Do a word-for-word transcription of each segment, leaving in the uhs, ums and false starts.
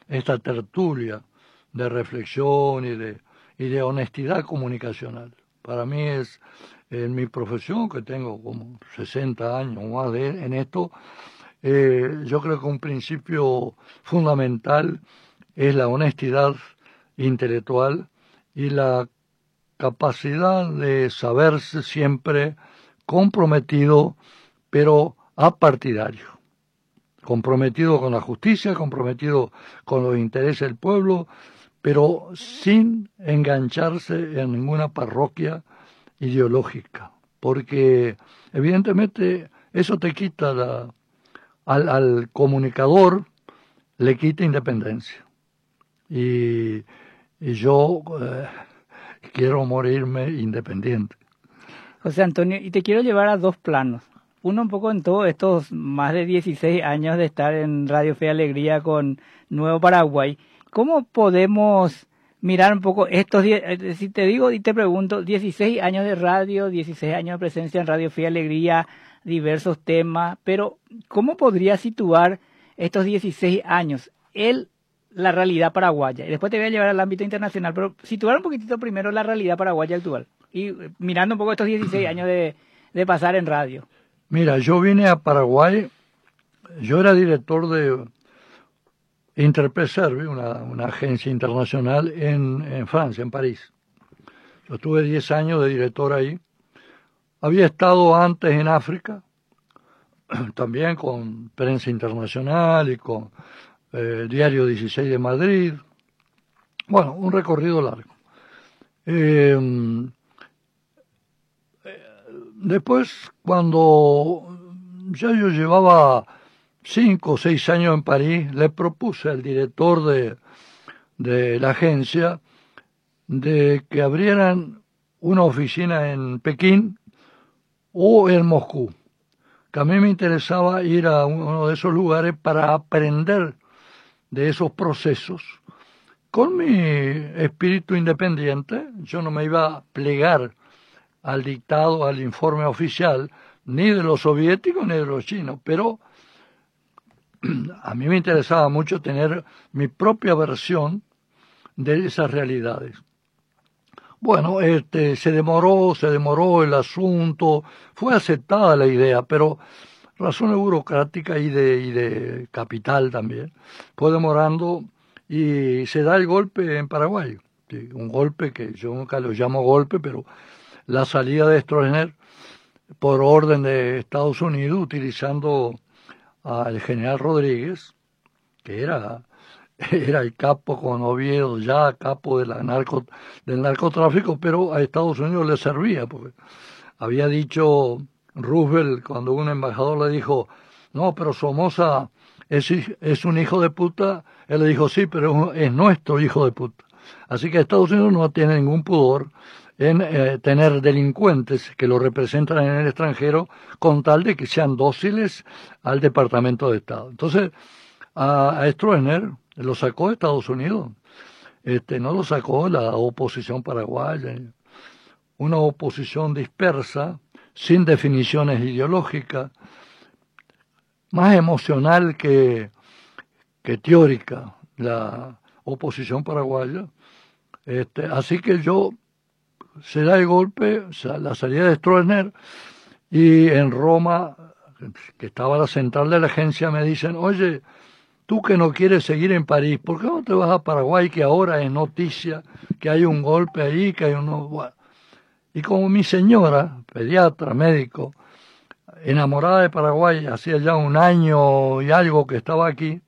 esta tertulia de reflexión y de, y de honestidad comunicacional. Para mí es, en mi profesión, que tengo como sesenta años o más de, en esto, eh, yo creo que un principio fundamental es la honestidad intelectual y la capacidad de saberse siempre comprometido, pero apartidario. Comprometido con la justicia, comprometido con los intereses del pueblo, pero sin engancharse en ninguna parroquia ideológica, porque evidentemente eso te quita la, al, al comunicador, le quita independencia. Y, y yo eh, quiero morirme independiente. José Antonio, y te quiero llevar a dos planos. Uno un poco en todos estos más de dieciséis años de estar en Radio Fe y Alegría con Nuevo Paraguay. ¿Cómo podemos mirar un poco estos, si te digo y te pregunto, dieciséis años de radio, dieciséis años de presencia en Radio Fe y Alegría, diversos temas, pero ¿cómo podría situar estos dieciséis años en la realidad paraguaya? Y después te voy a llevar al ámbito internacional, pero situar un poquitito primero la realidad paraguaya actual. Y mirando un poco estos dieciséis años de, de pasar en radio. Mira, yo vine a Paraguay, yo era director de Interpreserve, una, una agencia internacional en, en Francia, en París. Yo estuve diez años de director ahí. Había estado antes en África, también con prensa internacional y con eh, Diario dieciséis de Madrid. Bueno, un recorrido largo. Eh, Después, cuando ya yo llevaba cinco o seis años en París, le propuse al director de, de la agencia de que abrieran una oficina en Pekín o en Moscú, que a mí me interesaba ir a uno de esos lugares para aprender de esos procesos. Con mi espíritu independiente, yo no me iba a plegar al dictado, al informe oficial, ni de los soviéticos ni de los chinos, pero a mí me interesaba mucho tener mi propia versión de esas realidades. Bueno, este, se demoró, se demoró el asunto, fue aceptada la idea, pero razones burocráticas y de, y de capital también, fue demorando y se da el golpe en Paraguay, ¿sí? Un golpe que yo nunca lo llamo golpe, pero la salida de Stroessner por orden de Estados Unidos, utilizando al general Rodríguez, que era, era el capo con Oviedo, ya capo de la narco, del narcotráfico, pero a Estados Unidos le servía, porque había dicho Roosevelt, cuando un embajador le dijo, no, pero Somoza es, es un hijo de puta, él le dijo, sí, pero es nuestro hijo de puta. Así que Estados Unidos no tiene ningún pudor en eh, tener delincuentes que lo representan en el extranjero con tal de que sean dóciles al Departamento de Estado. Entonces, a, a Stroessner lo sacó Estados Unidos, este, no lo sacó la oposición paraguaya, una oposición dispersa, sin definiciones ideológicas, más emocional que, que teórica, la oposición paraguaya. Este, así que yo se da el golpe, o sea, la salida de Stroessner, y en Roma, que estaba la central de la agencia, me dicen, oye, tú que no quieres seguir en París, ¿por qué no te vas a Paraguay, que ahora es noticia, que hay un golpe ahí, que hay uno... Bueno. Y como mi señora, pediatra, médico, enamorada de Paraguay, hacía ya un año y algo que estaba aquí,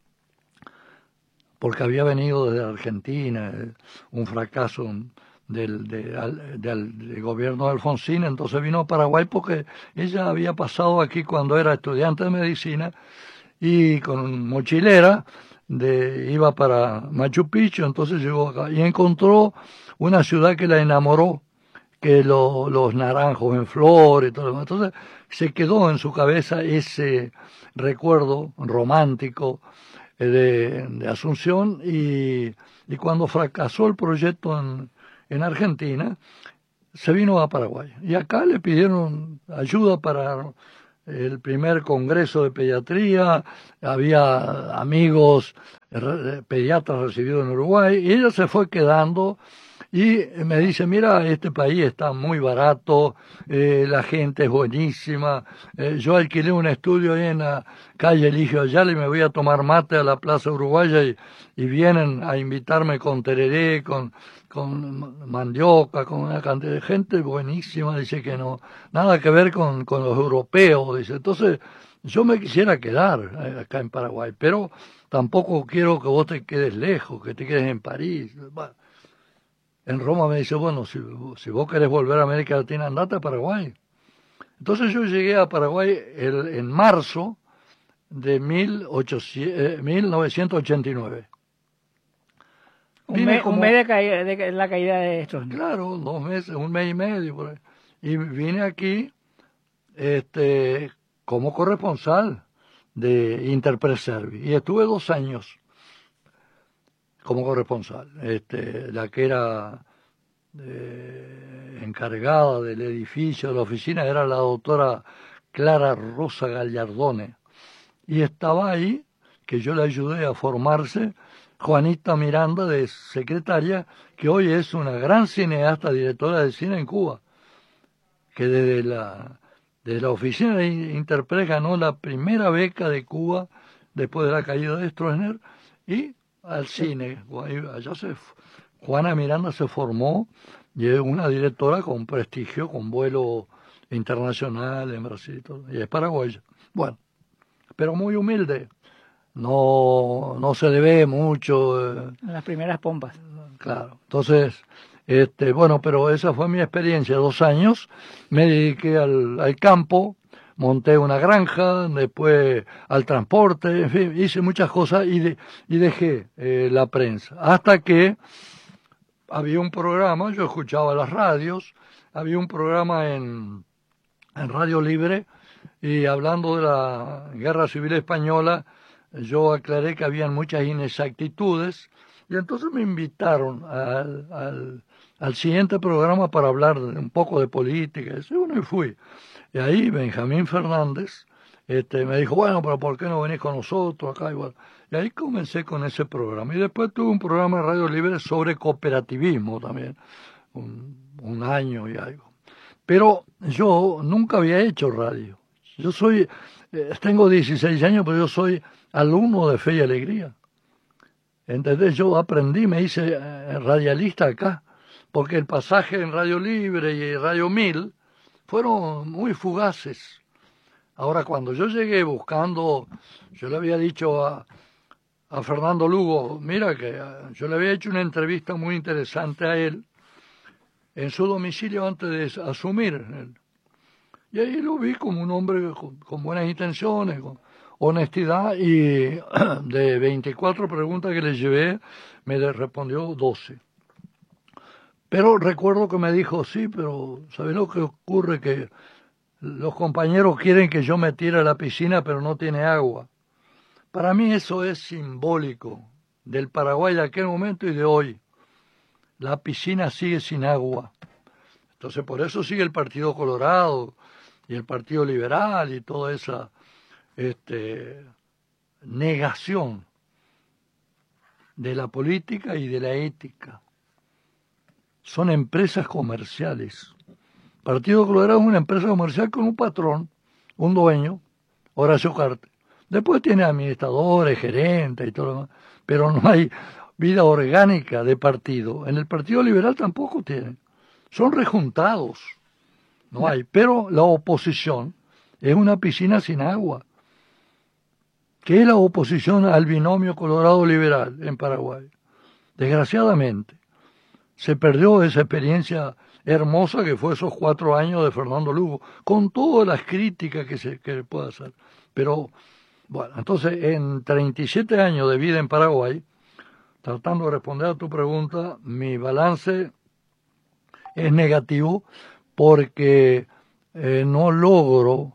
porque había venido desde Argentina, un fracaso del, de, del, del gobierno de Alfonsín, entonces vino a Paraguay porque ella había pasado aquí cuando era estudiante de medicina y con mochilera de, iba para Machu Picchu, entonces llegó acá y encontró una ciudad que la enamoró, que lo, los naranjos en flor y todo lo demás. Entonces se quedó en su cabeza ese recuerdo romántico de, de Asunción y, y cuando fracasó el proyecto en, en Argentina, se vino a Paraguay. Y acá le pidieron ayuda para el primer congreso de pediatría, había amigos eh, pediatras recibidos en Uruguay, y ella se fue quedando y me dice, mira, este país está muy barato, eh, la gente es buenísima, eh, yo alquilé un estudio ahí en la calle Eligio Ayala y me voy a tomar mate a la Plaza Uruguaya y, y vienen a invitarme con tereré, con, con mandioca, con una cantidad de gente buenísima, dice que no, nada que ver con, con los europeos, dice. Entonces, yo me quisiera quedar acá en Paraguay, pero tampoco quiero que vos te quedes lejos, que te quedes en París. Bueno, en Roma me dice, bueno, si, si vos querés volver a América Latina, andate a Paraguay. Entonces yo llegué a Paraguay el, en marzo de mil novecientos ochenta y nueve. Un, me, como, un mes de, caída, de la caída de estos. Claro, dos meses, un mes y medio. Por ahí. Y vine aquí este, como corresponsal de Interpress Service. Y estuve dos años como corresponsal. Este, la que era eh, encargada del edificio, de la oficina, era la doctora Clara Rosa Gallardone. Y estaba ahí, que yo le ayudé a formarse, Juanita Miranda, de secretaria, que hoy es una gran cineasta, directora de cine en Cuba, que desde la, desde la oficina de Interpress ganó la primera beca de Cuba después de la caída de Stroessner, y al cine. Allá se, Juana Miranda se formó y es una directora con prestigio, con vuelo internacional en Brasil y todo, y es paraguaya. Bueno, pero muy humilde. No, no se le ve mucho. Eh, Las primeras pompas. Claro. Entonces, este, bueno, pero esa fue mi experiencia. Dos años me dediqué al, al campo, monté una granja, después al transporte, en fin, hice muchas cosas y, de, y dejé eh, la prensa. Hasta que había un programa, yo escuchaba las radios, había un programa en, en Radio Libre, y hablando de la Guerra Civil Española, yo aclaré que habían muchas inexactitudes, y entonces me invitaron al, al, al siguiente programa para hablar un poco de política, y bueno, y fui. Y ahí Benjamín Fernández este, me dijo, bueno, pero ¿por qué no venís con nosotros acá? Y, bueno, y ahí comencé con ese programa. Y después tuve un programa de Radio Libre sobre cooperativismo también, un, un año y algo. Pero yo nunca había hecho radio. Yo soy, eh, tengo dieciséis años, pero yo soy alumno de Fe y Alegría. ¿Entendés? Yo aprendí, me hice eh, radialista acá, porque el pasaje en Radio Libre y Radio Mil fueron muy fugaces. Ahora, cuando yo llegué buscando, yo le había dicho a, a Fernando Lugo, mira que uh, yo le había hecho una entrevista muy interesante a él en su domicilio antes de asumir. Y ahí lo vi como un hombre con, con buenas intenciones, con honestidad, y de veinticuatro preguntas que le llevé, me respondió doce. Pero recuerdo que me dijo, sí, pero ¿sabes lo que ocurre? Que los compañeros quieren que yo me tire a la piscina, pero no tiene agua. Para mí eso es simbólico del Paraguay de aquel momento y de hoy. La piscina sigue sin agua. Entonces por eso sigue el Partido Colorado y el Partido Liberal y toda esa este, negación de la política y de la ética. Son empresas comerciales. Partido Colorado es una empresa comercial con un patrón, un dueño, Horacio Carte. Después tiene administradores, gerentes y todo lo demás, pero no hay vida orgánica de partido. En el Partido Liberal tampoco tienen. Son rejuntados. No hay. Pero la oposición es una piscina sin agua. ¿Qué es la oposición al binomio Colorado-Liberal en Paraguay? Desgraciadamente, se perdió esa experiencia hermosa que fue esos cuatro años de Fernando Lugo, con todas las críticas que se que puede hacer. Pero, bueno, entonces en treinta y siete años de vida en Paraguay, tratando de responder a tu pregunta, mi balance es negativo porque eh, no logro,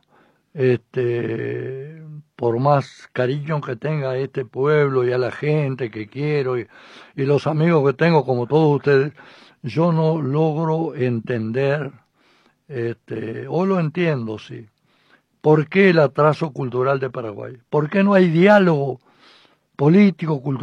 este, por más cariño que tenga a este pueblo y a la gente que quiero y, y los amigos que tengo como todos ustedes, yo no logro entender, este, o lo entiendo, sí, ¿por qué el atraso cultural de Paraguay? ¿Por qué no hay diálogo político, cultural?